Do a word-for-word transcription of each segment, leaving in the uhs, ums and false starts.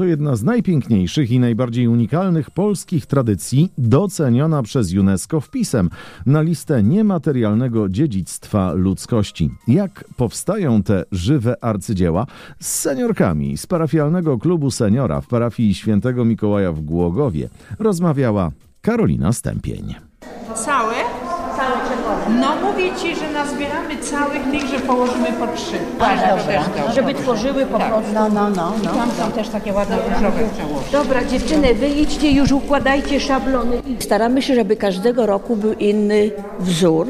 To jedna z najpiękniejszych i najbardziej unikalnych polskich tradycji, doceniona przez UNESCO wpisem na listę niematerialnego dziedzictwa ludzkości. Jak powstają te żywe arcydzieła? Z seniorkami z parafialnego klubu seniora w parafii Świętego Mikołaja w Głogowie rozmawiała Karolina Stępień. Całe? Całe czerwone. No mówię Ci, że nazbieramy całych tych, że położymy po trzy. Bardzo dobrze, żeby tworzyły po prostu. No, no, no. I tam są też takie ładne różowe. Dobra, dziewczyny, wy idźcie, już układajcie szablony. Staramy się, żeby każdego roku był inny wzór.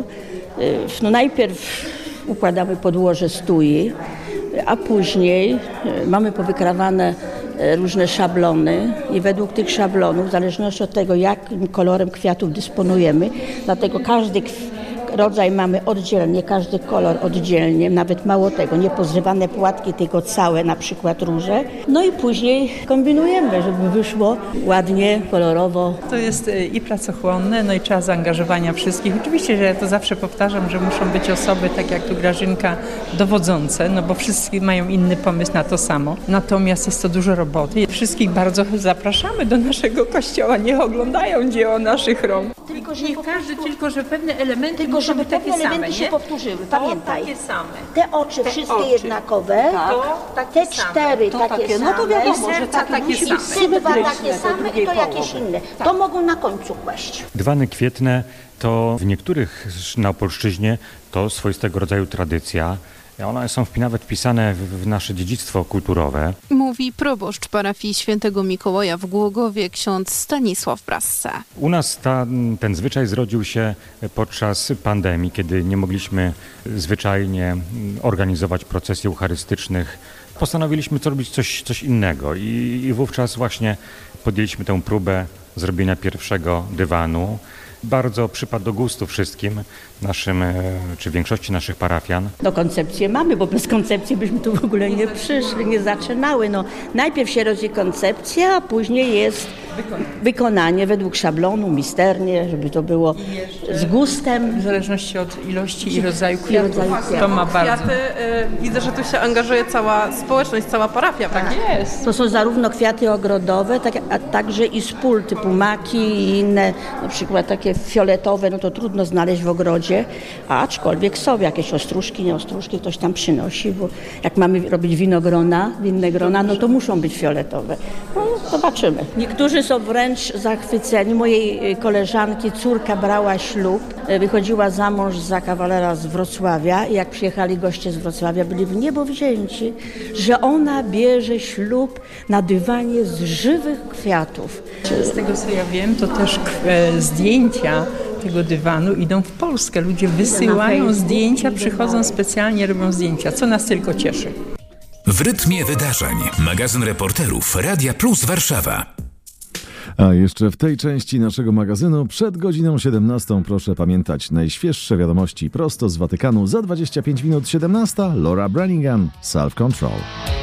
No najpierw układamy podłoże stui, a później mamy powykrawane różne szablony i według tych szablonów, w zależności od tego, jakim kolorem kwiatów dysponujemy, dlatego każdy rodzaj mamy oddzielnie, każdy kolor oddzielnie, nawet mało tego, nie pozrywane płatki, tylko całe, na przykład róże. No i później kombinujemy, żeby wyszło ładnie, kolorowo. To jest i pracochłonne, no i trzeba zaangażowania wszystkich. Oczywiście, że ja to zawsze powtarzam, że muszą być osoby, tak jak tu Grażynka, dowodzące, no bo wszyscy mają inny pomysł na to samo. Natomiast jest to dużo roboty. Wszystkich bardzo zapraszamy do naszego kościoła, niech oglądają dzieło naszych rąk. Tylko, że nie każdy, tylko że pewne elementy tylko, muszą żeby być takie pewne same, elementy nie? się powtórzyły, To pamiętaj. takie same. Te oczy, Te wszystkie oczy. jednakowe, To takie te same. cztery To takie, takie, same, no to wiadomo, że serca takie musi same. być sylwa takie Symetryczne do same i drugiej to jakieś połowy. inne. Tak. To mogą na końcu kłaść. Dywany kwietne to w niektórych na Opolszczyźnie to swoistego rodzaju tradycja. One są nawet wpisane w nasze dziedzictwo kulturowe. Mówi proboszcz parafii Świętego Mikołaja w Głogowie, ksiądz Stanisław Brasse. U nas ta, ten zwyczaj zrodził się podczas pandemii, kiedy nie mogliśmy zwyczajnie organizować procesji eucharystycznych. Postanowiliśmy zrobić coś, coś innego i, i wówczas właśnie podjęliśmy tę próbę zrobienia pierwszego dywanu. Bardzo przypadł do gustu wszystkim naszym, czy większości naszych parafian. No koncepcję mamy, bo bez koncepcji byśmy tu w ogóle nie przyszli, nie zaczynały. No, najpierw się rodzi koncepcja, a później jest wykonanie według szablonu, misternie, żeby to było z gustem. W zależności od ilości i rodzaju kwiatów. rodzaju kwiatów. To ma bardzo. Kwiaty, y, widzę, że tu się angażuje cała społeczność, cała parafia. Tak jest. To są zarówno kwiaty ogrodowe, tak, a także i z pól typu maki i inne, na przykład takie fioletowe, no to trudno znaleźć w ogrodzie, aczkolwiek są jakieś ostróżki, nie ostróżki, ktoś tam przynosi, bo jak mamy robić winogrona, winne grona, no to muszą być fioletowe. No, zobaczymy. Niektórzy są wręcz zachwyceni. Mojej koleżanki córka brała ślub, wychodziła za mąż za kawalera z Wrocławia i jak przyjechali goście z Wrocławia, byli w niebo wzięci, że ona bierze ślub na dywanie z żywych kwiatów. Z tego co ja wiem, to też e, zdjęcia tego dywanu idą w Polskę. Ludzie wysyłają zdjęcia, przychodzą specjalnie, robią zdjęcia, co nas tylko cieszy. W rytmie wydarzeń. Magazyn reporterów Radia Plus Warszawa. A jeszcze w tej części naszego magazynu przed godziną siedemnastą proszę pamiętać najświeższe wiadomości prosto z Watykanu. Za dwadzieścia pięć minut siedemnasta Laura Branigan, Self Control.